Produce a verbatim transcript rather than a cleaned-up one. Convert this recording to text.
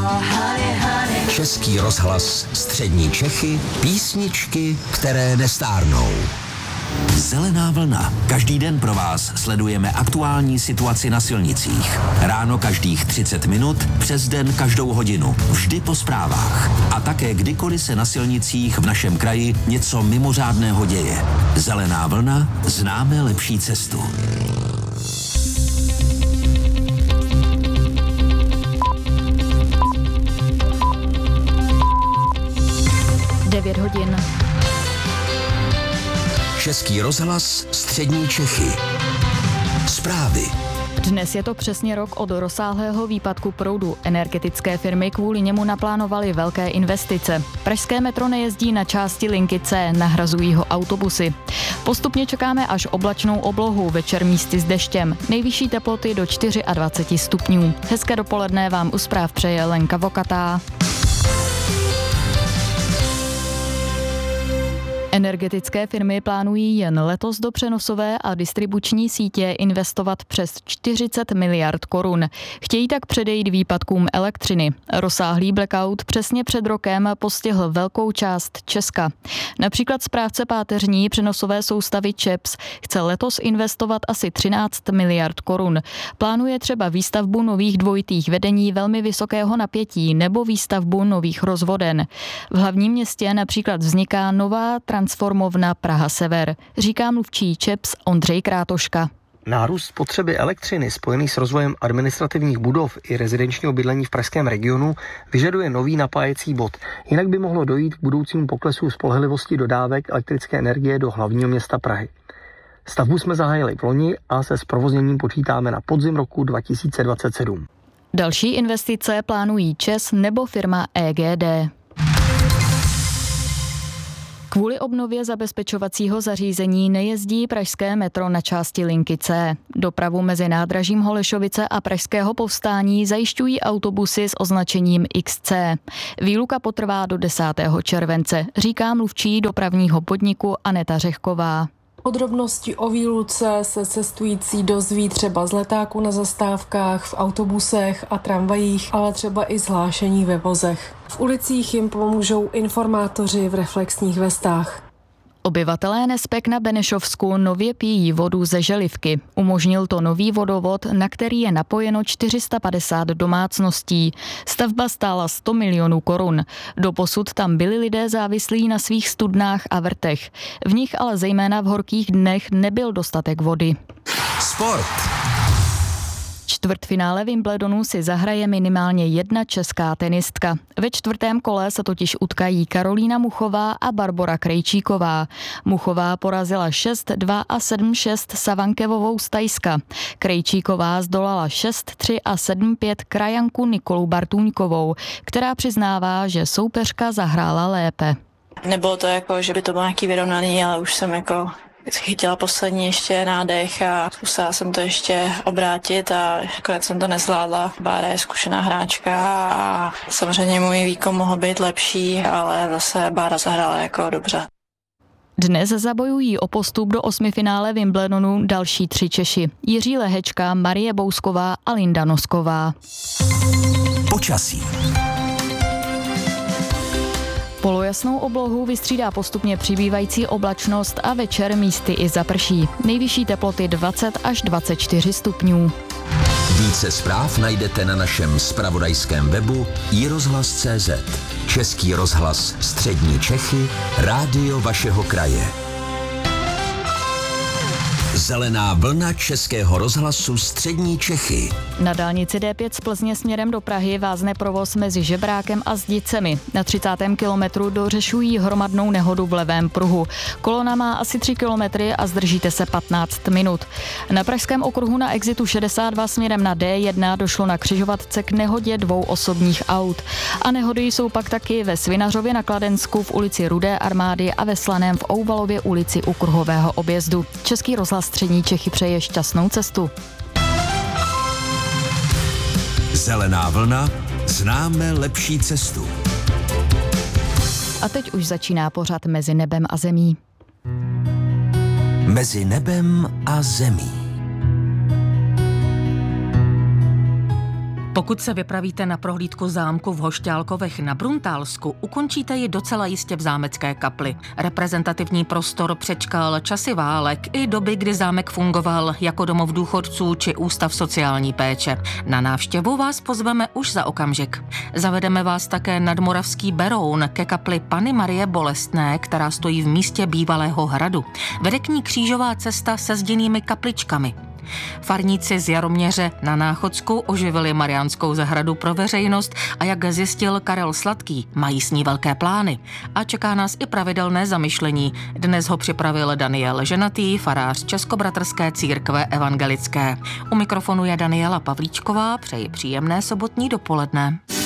Český rozhlas Střední Čechy, písničky, které nestárnou. Zelená vlna. Každý den pro vás sledujeme aktuální situaci na silnicích. Ráno každých třicet minut, přes den každou hodinu. Vždy po zprávách. A také kdykoliv se na silnicích v našem kraji něco mimořádného děje. Zelená vlna. Známe lepší cestu. devět hodin. Český rozhlas Střední Čechy. Zprávy. Dnes je to přesně rok od rozsáhlého výpadku proudu. Energetické firmy kvůli němu naplánovaly velké investice. Pražské metro nejezdí na části linky C, nahrazují ho autobusy. Postupně čekáme až oblačnou oblohu, večer místy s deštěm. Nejvyšší teploty do dvacet čtyři stupňů. Hezké dopoledne vám u zpráv přeje Lenka Vokatá. Energetické firmy plánují jen letos do přenosové a distribuční sítě investovat přes čtyřicet miliard korun. Chtějí tak předejít výpadkům elektřiny. Rozsáhlý blackout přesně před rokem postihl velkou část Česka. Například správce páteřní přenosové soustavy ČEPS chce letos investovat asi třináct miliard korun. Plánuje třeba výstavbu nových dvojitých vedení velmi vysokého napětí nebo výstavbu nových rozvoden. V hlavním městě například vzniká nová transformovna Praha Sever, říká mluvčí ČEPS Ondřej Krátoška. Nárůst spotřeby elektřiny spojený s rozvojem administrativních budov i rezidenčního bydlení v pražském regionu vyžaduje nový napájecí bod. Jinak by mohlo dojít k budoucímu poklesu spolehlivosti dodávek elektrické energie do hlavního města Prahy. Stavbu jsme zahájili v loni a se zprovozněním počítáme na podzim roku dva tisíce dvacet sedm. Další investice plánují ČEZ nebo firma E G D. Kvůli obnově zabezpečovacího zařízení nejezdí pražské metro na části linky C. Dopravu mezi nádražím Holešovice a Pražského Povstání zajišťují autobusy s označením X C. Výluka potrvá do desátého července, říká mluvčí dopravního podniku Aneta Řehková. Podrobnosti o výluce se cestující dozví třeba z letáku na zastávkách, v autobusech a tramvajích, ale třeba i zhlášení ve vozech. V ulicích jim pomůžou informátoři v reflexních vestách. Obyvatelé Nespek na Benešovsku nově pijí vodu ze želivky. Umožnil to nový vodovod, na který je napojeno čtyři sta padesát domácností. Stavba stála sto milionů korun. Doposud tam byli lidé závislí na svých studnách a vrtech. V nich ale zejména v horkých dnech nebyl dostatek vody. Sport. Čtvrtfinále Wimbledonu si zahraje minimálně jedna česká tenistka. Ve čtvrtém kole se totiž utkají Karolína Muchová a Barbora Krejčíková. Muchová porazila šest dva a sedm šest Savankevovou z Thajska. Krejčíková zdolala šest tři a sedm pět krajanku Nikolu Bartůňkovou, která přiznává, že soupeřka zahrála lépe. Nebylo to jako, že by to bylo nějaký vyrovnaný, ale už jsem jako chytila poslední ještě nádech a zkusila jsem to ještě obrátit a nakonec jsem to nezvládla. Bára je zkušená hráčka a samozřejmě můj výkon mohl být lepší, ale zase Bára zahrála jako dobře. Dnes zabojují o postup do osmifinále Wimbledonu další tři Češi. Jiří Lehečka, Marie Bousková a Linda Nosková. Počasí. Polojasnou oblohu vystřídá postupně přibývající oblačnost a večer místy i zaprší. Nejvyšší teploty dvacet až dvacet čtyři stupňů. Více zpráv najdete na našem zpravodajském webu i rozhlas tečka cé zet. Český rozhlas Střední Čechy, rádio vašeho kraje. Zelená vlna Českého rozhlasu Střední Čechy. Na dálnici D pět z Plzně směrem do Prahy vázne provoz mezi Žebrákem a Zdicemi. Na třicátém kilometru dořešují hromadnou nehodu v levém pruhu. Kolona má asi tři kilometry a zdržíte se patnáct minut. Na pražském okruhu na exitu šedesát dva směrem na D jedna došlo na křižovatce k nehodě dvou osobních aut. A nehody jsou pak taky ve Svinařově na Kladensku, v ulici Rudé armády a ve Slaném v Ouvalově ulici u kruhového objezdu. Český rozhlas Střední Čechy přeje šťastnou cestu. Zelená vlna, známe lepší cestu. A teď už začíná pořad Mezi nebem a zemí. Mezi nebem a zemí. Pokud se vypravíte na prohlídku zámku v Hošťálkovech na Bruntálsku, ukončíte ji docela jistě v zámecké kapli. Reprezentativní prostor přečkal časy válek i doby, kdy zámek fungoval jako domov důchodců či ústav sociální péče. Na návštěvu vás pozveme už za okamžik. Zavedeme vás také nad Moravský Beroun ke kapli Panny Marie Bolestné, která stojí v místě bývalého hradu. Vede k ní křížová cesta se zděnými kapličkami. Farníci z Jaroměře na Náchodsku oživili Mariánskou zahradu pro veřejnost a jak zjistil Karel Sladký, mají s ní velké plány. A čeká nás i pravidelné zamyšlení. Dnes ho připravil Daniel Ženatý, farář Českobratrské církve evangelické. U mikrofonu je Daniela Pavlíčková, přeji příjemné sobotní dopoledne.